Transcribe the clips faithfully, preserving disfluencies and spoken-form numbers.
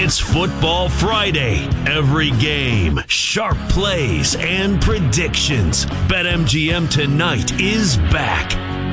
It's Football Friday. Every game, sharp plays, and predictions. BetMGM Tonight is back.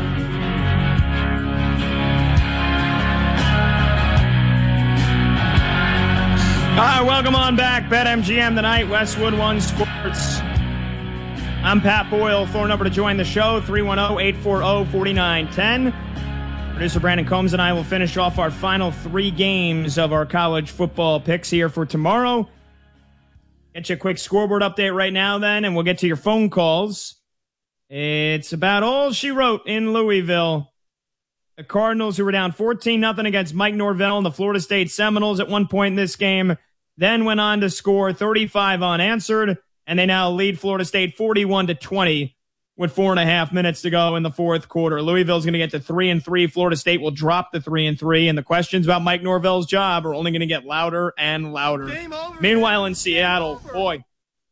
All right, welcome on back. BetMGM Tonight, Westwood One Sports. I'm Pat Boyle. Phone number to join the show, three one zero, eight four zero, four nine one zero. Producer Brandon Combs and I will finish off our final three games of our college football picks here for tomorrow. Get you a quick scoreboard update right now then, and we'll get to your phone calls. It's about all she wrote in Louisville. The Cardinals, who were down fourteen nothing against Mike Norvell and the Florida State Seminoles at one point in this game, then went on to score thirty-five unanswered, and they now lead Florida State forty-one to twenty with four and a half minutes to go in the fourth quarter. Louisville's going to get to three and three. Florida State will drop to three and three, and the questions about Mike Norvell's job are only going to get louder and louder. Over, Meanwhile, in Seattle, boy,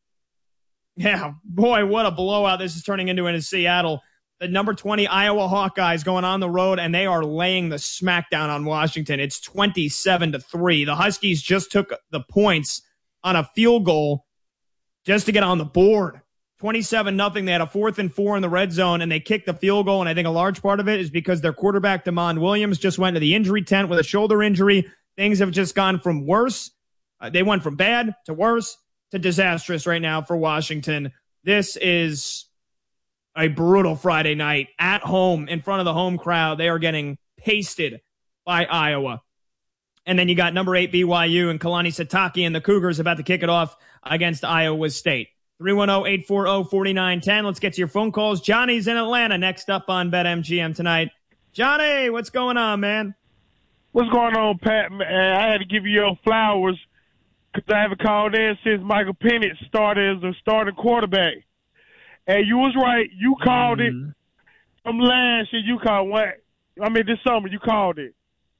yeah, boy, what a blowout this is turning into in Seattle. The number twenty Iowa Hawkeyes going on the road, and they are laying the smackdown on Washington. It's twenty-seven to three. The Huskies just took the points on a field goal just to get on the board. twenty-seven nothing. They had a fourth and four in the red zone, and they kicked the field goal, and I think a large part of it is because their quarterback, DeMond Williams, just went to the injury tent with a shoulder injury. Things have just gone from worse. Uh, they went from bad to worse to disastrous right now for Washington. This is a brutal Friday night at home in front of the home crowd. They are getting pasted by Iowa. And then you got number eight B Y U and Kalani Sitake and the Cougars about to kick it off against Iowa State. three one zero, eight four zero, four nine one zero. Let's get to your phone calls. Johnny's in Atlanta next up on BetMGM Tonight. Johnny, what's going on, man? What's going on, Pat? Man, I had to give you your flowers because I haven't called in since Michael Penix started as the starting quarterback. And you was right. You called mm-hmm. it from last year. You called what? I mean, this summer you called it.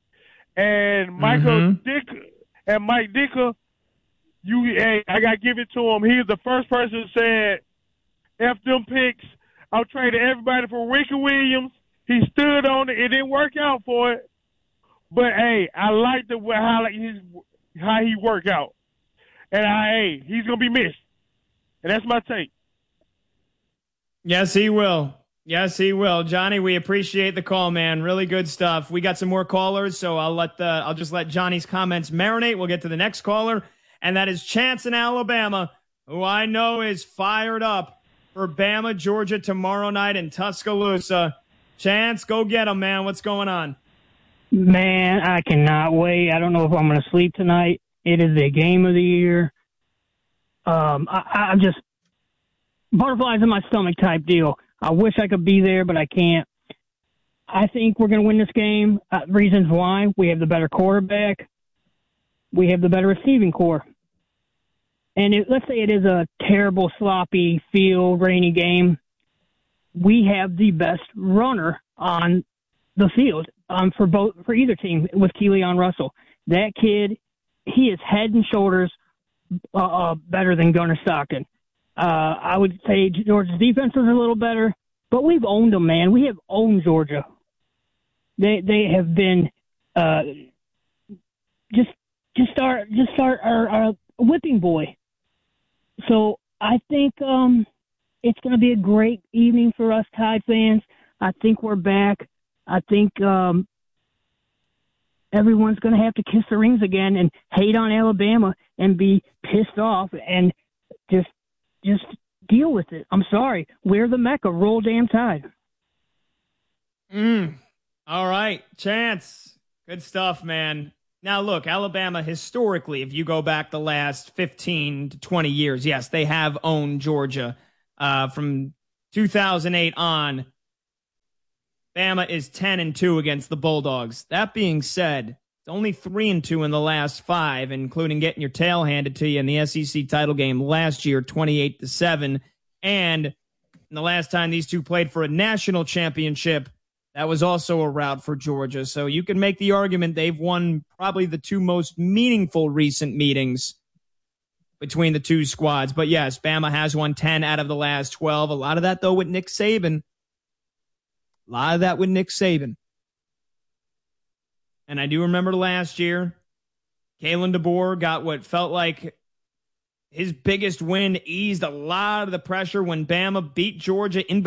And Michael mm-hmm. Dicker and Mike Dicker, you, hey, I got to give it to him. He was the first person who said, F them picks. I'll trade everybody for Ricky Williams. He stood on it. It didn't work out for it. But, hey, I like the way how, his, how he worked out. And, I, hey, he's going to be missed. And that's my take. Yes, he will. Yes, he will. Johnny, we appreciate the call, man. Really good stuff. We got some more callers, so I'll let the I'll just let Johnny's comments marinate. We'll get to the next caller, and that is Chance in Alabama, who I know is fired up for Bama, Georgia tomorrow night in Tuscaloosa. Chance, go get him, man. What's going on? Man, I cannot wait. I don't know if I'm going to sleep tonight. It is the game of the year. Um, I, I'm just butterflies in my stomach type deal. I wish I could be there, but I can't. I think we're going to win this game. Uh, reasons why: we have the better quarterback, we have the better receiving core, and it, let's say it is a terrible, sloppy field, rainy game. We have the best runner on the field um, for both for either team with Keelan Russell. That kid, he is head and shoulders uh, uh, better than Gunnar Stockton. Uh, I would say Georgia's defense is a little better, but we've owned them, man. We have owned Georgia. They they have been uh, just just our just our, our, our whipping boy. So I think um, it's going to be a great evening for us Tide fans. I think we're back. I think um, everyone's going to have to kiss the rings again and hate on Alabama and be pissed off and just. Just deal with it. I'm sorry. We're the Mecca. Roll damn Tide. Mm. All right. Chance. Good stuff, man. Now, look, Alabama, historically, if you go back the last fifteen to twenty years, yes, they have owned Georgia. Uh, from two thousand eight on, Bama is ten and two against the Bulldogs. That being said, it's only three and two in the last five, including getting your tail handed to you in the S E C title game last year, twenty-eight to seven. And in the last time these two played for a national championship, that was also a rout for Georgia. So you can make the argument they've won probably the two most meaningful recent meetings between the two squads. But yes, Bama has won ten out of the last twelve. A lot of that, though, with Nick Saban. A lot of that with Nick Saban. And I do remember last year, Kalen DeBoer got what felt like his biggest win, eased a lot of the pressure when Bama beat Georgia in